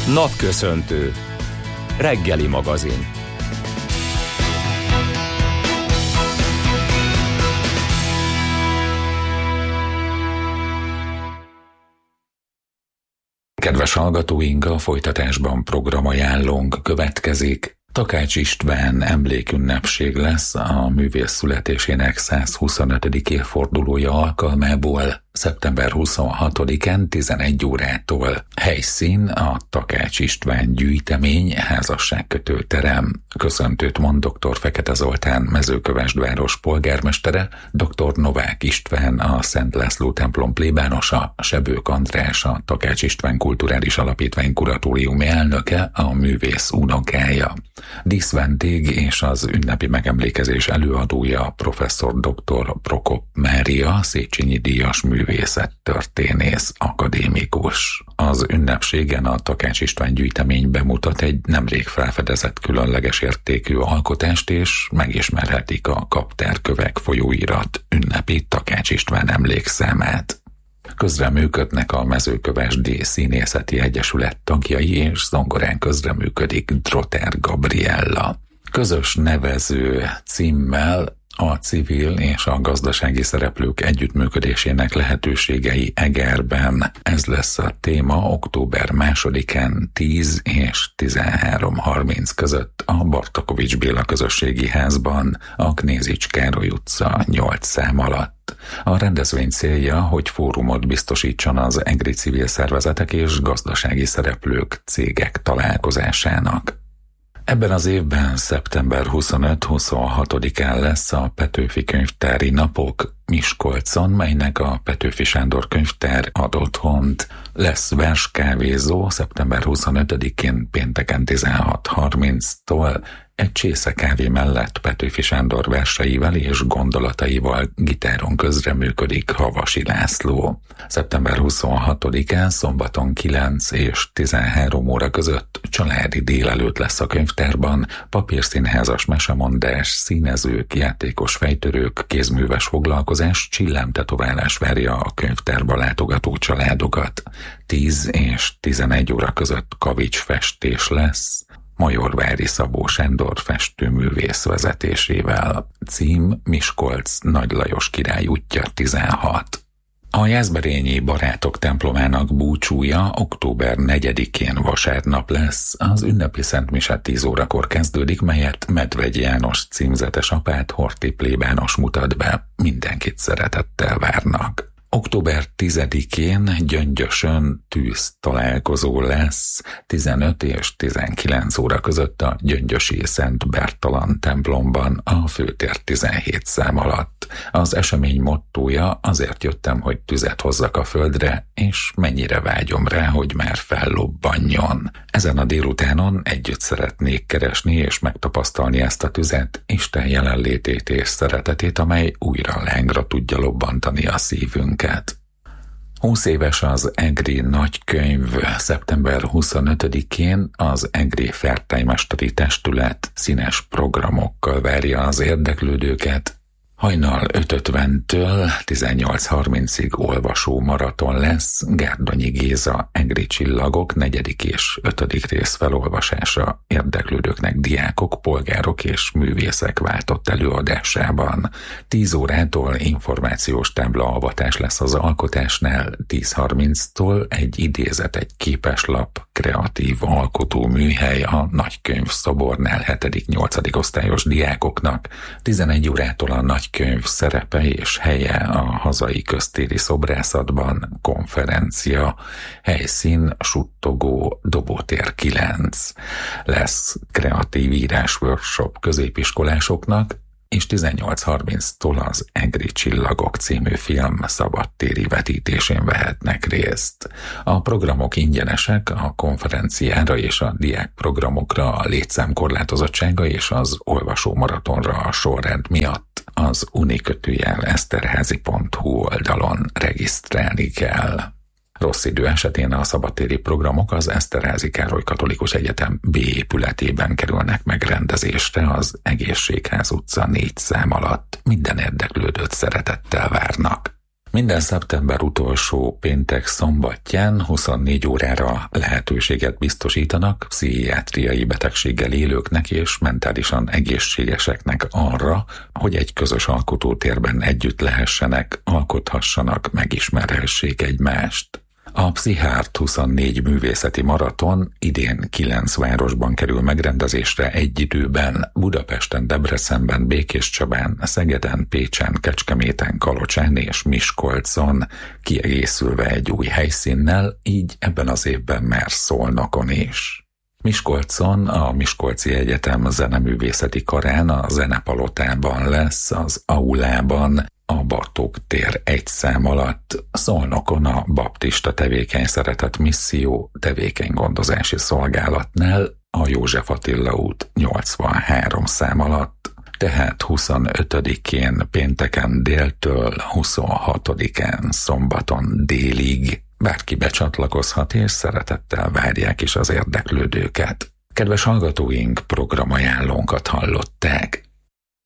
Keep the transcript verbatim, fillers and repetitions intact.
Napköszöntő. Reggeli magazin. Kedves hallgatóink, a folytatásban programajánlónk következik. Takács István emlékünnepség lesz a művész születésének százhuszonötödik évfordulója alkalmából szeptember huszonhatodikán tizenegy órától. Helyszín a Takács István gyűjtemény házasságkötő terem. Köszöntőt mond dr. Fekete Zoltán Mezőkövesdváros polgármestere, dr. Novák István a Szent László templom plébánosa, Sebők András a Takács István Kulturális Alapítvány kuratóriumi elnöke, a művész unokája. Díszvendég és az ünnepi megemlékezés előadója professzor dr. Prokop Mária, Széchenyi díjas művészettörténész, akadémikus. Az ünnepségen a Takács István gyűjtemény bemutat egy nemrég felfedezett különleges értékű alkotást, és megismerhetik a Kaptárkövek folyóirat ünnepi Takács István emlékszámát. Közreműködnek a Mezőkövesdi Színészeti Egyesület tagjai, és zongorán közreműködik Drotár Gabriella. Közös nevező címmel a civil és a gazdasági szereplők együttműködésének lehetőségei Egerben. Ez lesz a téma október másodikán tíz és tizenhárom harminc között a Bartakovics Béla Közösségi Házban, a Knézics Károly utca nyolc szám alatt. A rendezvény célja, hogy fórumot biztosítson az egri civil szervezetek és gazdasági szereplők, cégek találkozásának. Ebben az évben szeptember huszonöt-huszonhatodikán lesz a Petőfi Könyvtári Napok Miskolcon, melynek a Petőfi Sándor Könyvtár ad otthont. Lesz verskávézó szeptember huszonötödikén pénteken tizenhat harminctól, egy csésze kávé mellett Petőfi Sándor verseivel és gondolataival gitáron közreműködik Havasi László. szeptember huszonhatodikán szombaton kilenc és tizenhárom óra között családi délelőtt lesz a könyvtárban, papírszínházas mesemondás, színezők, játékos fejtörők, kézműves foglalkozás, csillámtetoválás várja a könyvtárba látogató családokat. tíz és tizenegy óra között kavicsfestés lesz, Majorvári Szabó Sándor festőművész vezetésével. Cím Miskolc Nagy Lajos király útja tizenhat. A Jászberényi Barátok templomának búcsúja október negyedikén vasárnap lesz. Az ünnepi szentmise tíz órakor kezdődik, melyet Medvegy János címzetes apát Horthy plébános mutat be. Mindenkit szeretettel várnak. október tizedikén Gyöngyösön tűz találkozó lesz tizenöt és tizenkilenc óra között a gyöngyösi Szent Bertalan templomban, a Főtér tizenhét szám alatt. Az esemény mottója: azért jöttem, hogy tüzet hozzak a földre, és mennyire vágyom rá, hogy már fellobbanjon. Ezen a délutánon együtt szeretnék keresni és megtapasztalni ezt a tüzet, Isten jelenlétét és szeretetét, amely újra lángra tudja lobbantani a szívünket. húsz éves az egri nagykönyv. szeptember huszonötödikén az egri Fertájmesteri Testület színes programokkal várja az érdeklődőket. Hajnal öt ötventől tizennyolc harmincig olvasó maraton lesz, Gárdonyi Géza Egri Csillagok negyedik és ötödik rész felolvasása érdeklődőknek diákok, polgárok és művészek váltott előadásában. tíz órától információs táblaavatás lesz az alkotásnál, tíz harminctól egy idézet, egy képeslap, kreatív alkotó műhely a Nagykönyv szobornál hetedik-nyolcadik osztályos diákoknak, tizenegy órától a Nagy könyv szerepe és helye a hazai köztéri szobrászatban, konferencia, helyszín Suttogó, Dobótér kilenc. Lesz kreatív írás workshop középiskolásoknak, és tizennyolc harminctól az Egri Csillagok című film szabadtéri vetítésén vehetnek részt. A programok ingyenesek, a konferenciára és a diákprogramokra a létszámkorlátozottsága és az olvasó maratonra a sorrend miatt az unikötőjel eszterházy pont hu oldalon regisztrálni kell. Rossz idő esetén a szabadtéri programok az Eszterházy Károly Katolikus Egyetem B épületében kerülnek megrendezésre az Egészségház utca négy szám alatt. Minden érdeklődőt szeretettel várnak. Minden szeptember utolsó péntek szombatján huszonnégy órára lehetőséget biztosítanak pszichiátriai betegséggel élőknek és mentálisan egészségeseknek arra, hogy egy közös alkotótérben együtt lehessenek, alkothassanak, megismerhessék egymást. A Pszichart huszonnégy művészeti maraton idén kilenc városban kerül megrendezésre egy időben: Budapesten, Debrecenben, Békéscsabán, Szegeden, Pécsen, Kecskeméten, Kalocsán és Miskolcon, kiegészülve egy új helyszínnel, így ebben az évben már Szolnokon is. Miskolcon a Miskolci Egyetem zeneművészeti karán, a Zenepalotában lesz, az aulában, a Bartók tér egy szám alatt, Szolnokon a Baptista Tevékeny Szeretet Misszió tevékeny gondozási szolgálatnál, a József Attila út nyolcvanhárom szám alatt, tehát huszonötödikén pénteken déltől huszonhatodikán szombaton délig. Bárki becsatlakozhat, és szeretettel várják is az érdeklődőket. Kedves hallgatóink, programajánlónkat hallották.